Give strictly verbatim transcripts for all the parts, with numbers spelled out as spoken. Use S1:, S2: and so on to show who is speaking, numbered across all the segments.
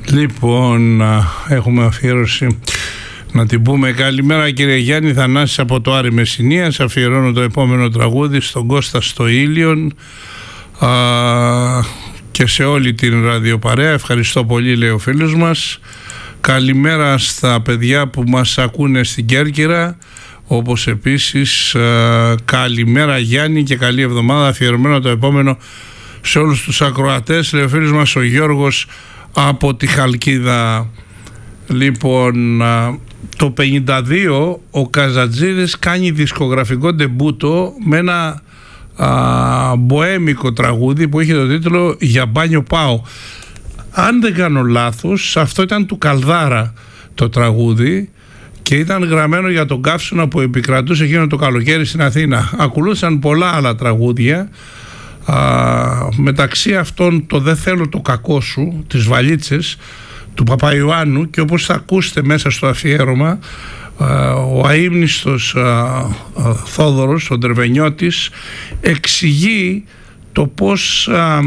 S1: Λοιπόν, έχουμε αφιέρωση να την πούμε. Καλημέρα κύριε Γιάννη, Θανάσης από το Άρη Μεσσηνίας. Αφιερώνω το επόμενο τραγούδι στον Κώστα στο Ήλιον α, και σε όλη την ραδιοπαρέα. Ευχαριστώ πολύ, λέει ο φίλος μας. Καλημέρα στα παιδιά που μας ακούνε στην Κέρκυρα, όπως επίσης α, καλημέρα Γιάννη και καλή εβδομάδα. Αφιερωμένο το επόμενο σε όλους τους ακροατές, λέει ο φίλος μας ο Γιώργος από τη Χαλκίδα. Λοιπόν, το πενήντα δύο ο Καζατζίδης κάνει δισκογραφικό ντεμπούτο με ένα α, μποέμικο τραγούδι που είχε το τίτλο «Για μπάνιο πάω». Αν δεν κάνω λάθος, αυτό ήταν του Καλδάρα το τραγούδι και ήταν γραμμένο για τον καύσωνα που επικρατούσε εκείνο το καλοκαίρι στην Αθήνα. Ακολούθησαν πολλά άλλα τραγούδια, α, μεταξύ αυτών το «Δεν θέλω το κακό σου», τις Βαλίτσες του Παπαϊωάννου, και όπως θα ακούσετε μέσα στο αφιέρωμα, ο αείμνηστος Θόδωρος, ο Ντερβενιώτης, εξηγεί το πως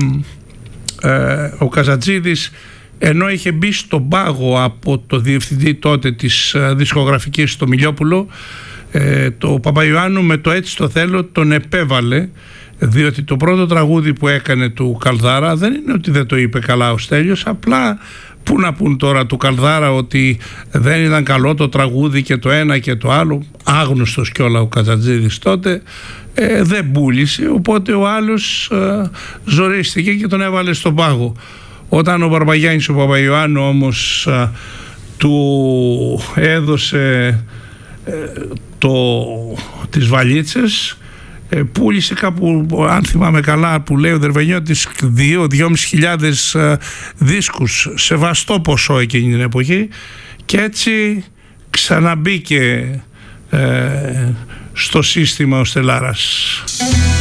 S1: ο Καζατζίδης, ενώ είχε μπει στον πάγο από το διευθυντή τότε της δισκογραφικής, το Μιλιόπουλο, το Παπαϊωάννου με το «Έτσι το θέλω» τον επέβαλε, διότι το πρώτο τραγούδι που έκανε του Καλδάρα δεν είναι ότι δεν το είπε καλά ο Στέλιος, απλά πού να πούν τώρα του Καλδάρα ότι δεν ήταν καλό το τραγούδι και το ένα και το άλλο, άγνωστος κιόλα ο Καζατζίδης τότε, ε, δεν πούλησε, οπότε ο άλλος ε, ζορίστηκε και τον έβαλε στον πάγο. Όταν ο Μπαρμπαγιάννης ο Παπαϊωάννου όμως ε, του έδωσε ε, το, τις Βαλίτσες, πούλησε κάπου, αν θυμάμαι καλά, που λέει ο Ντερβενιώτης, δύο δυόμισι χιλιάδες δίσκους, σεβαστό ποσό εκείνη την εποχή, και έτσι ξαναμπήκε ε, στο σύστημα ο Στελάρας.